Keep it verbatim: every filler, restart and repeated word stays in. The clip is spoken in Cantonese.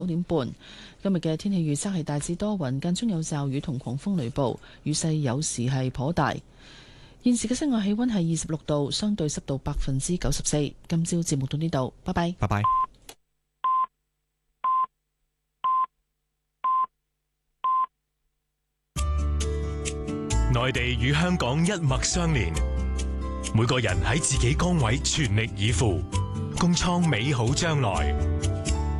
九點半。今日嘅天氣預測係大致多雲，間中有驟雨同狂風雷暴，雨勢有時係頗大。現時嘅室外氣溫係二十六度，相對濕度百分之九十四。今朝節目到呢度，拜拜。 拜拜。 內地與香港一脈相連，每個人喺自己崗位全力以赴，共創美好將來。